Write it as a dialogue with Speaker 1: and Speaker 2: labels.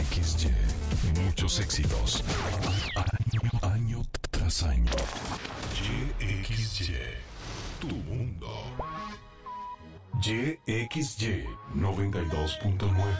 Speaker 1: XY. Muchos éxitos. Año tras año. YXY. Tu mundo. YXY 92.9